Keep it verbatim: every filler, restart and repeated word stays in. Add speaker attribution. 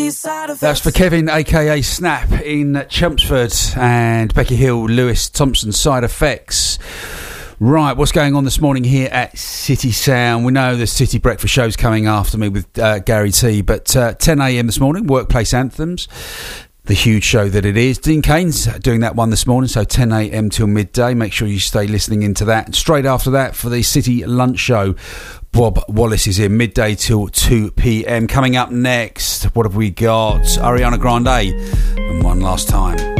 Speaker 1: That's for Kevin, aka Snap, in Chelmsford, and Becky Hill, Lewis Thompson, Side Effects. Right, what's going on this morning here at City Sound? We know the City Breakfast show's coming after me with uh, Gary T, but uh, ten a.m. this morning, Workplace Anthems, the huge show that it is. Dean Kane's doing that one this morning, so ten a.m. till midday. Make sure you stay listening into that. And straight after that, for the City Lunch Show, Bob Wallace is in midday till two p.m. Coming up next, what have we got? Ariana Grande, and One Last Time.